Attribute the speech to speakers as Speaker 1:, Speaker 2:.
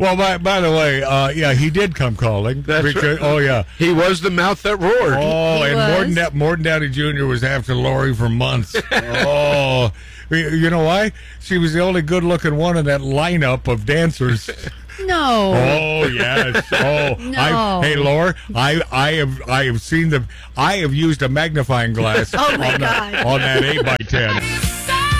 Speaker 1: Well, by the way, yeah, he did come calling.
Speaker 2: That's right.
Speaker 1: Oh, yeah.
Speaker 2: He was the mouth that roared.
Speaker 1: Oh,
Speaker 3: He
Speaker 1: and
Speaker 3: was.
Speaker 1: Morton Downey Jr. was after Lori for months. Oh, you know why? She was the only good-looking one in that lineup of dancers.
Speaker 3: No.
Speaker 1: Oh yes. Oh,
Speaker 3: No.
Speaker 1: hey, Laura, I have seen I have used a magnifying glass
Speaker 3: Oh, my
Speaker 1: on
Speaker 3: God.
Speaker 1: on that 8x10.